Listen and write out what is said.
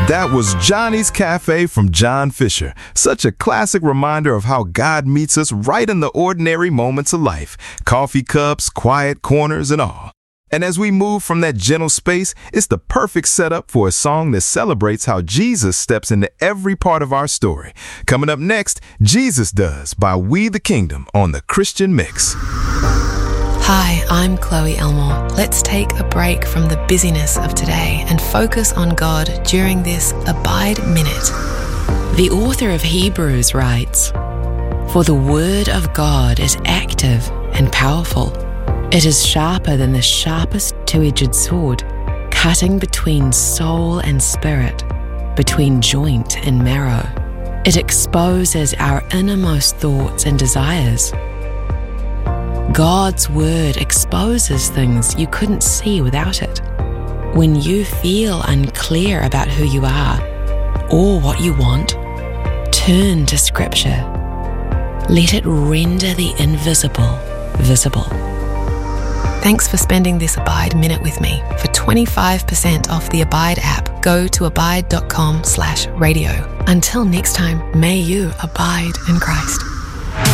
That was Johnny's Cafe from John Fisher. Such a classic reminder of how God meets us right in the ordinary moments of life. Coffee cups, quiet corners, and all. And as we move from that gentle space, it's the perfect setup for a song that celebrates how Jesus steps into every part of our story. Coming up next, Jesus Does by We the Kingdom on the Christian Mix. Hi, I'm Chloe Elmore. Let's take a break from the busyness of today and focus on God during this Abide Minute. The author of Hebrews writes, "For the word of God is active and powerful. It is sharper than the sharpest two-edged sword, cutting between soul and spirit, between joint and marrow. It exposes our innermost thoughts and desires." God's word exposes things you couldn't see without it. When you feel unclear about who you are or what you want, turn to Scripture. Let it render the invisible visible. Thanks for spending this Abide Minute with me. For 25% off the Abide app, go to abide.com/radio. Until next time, may you abide in Christ.